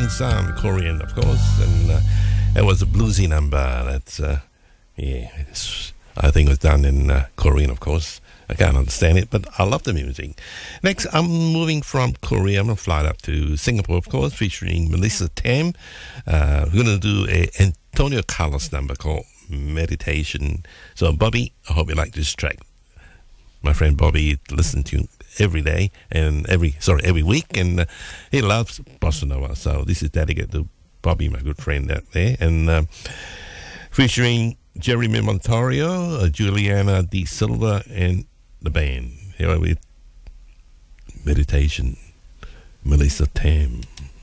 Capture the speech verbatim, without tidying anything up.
sound, Korean, of course, and uh, it was a bluesy number. That's uh, yeah, it's, I think it was done in uh, Korean, of course. I can't understand it, but I love the music. Next, I'm moving from Korea. I'm going to fly up to Singapore, of course, featuring Melissa Tam. Uh, we're going to do a Antonio Carlos number called Meditation. So, Bobby, I hope you like this track. My friend Bobby listens to every day and every sorry every week, and uh, he loves bossa nova. So this is dedicated to Bobby, my good friend out there, and uh, featuring Jeremy Montario, uh, Juliana De Silva, and the band. Here with Meditation, Melissa Tam.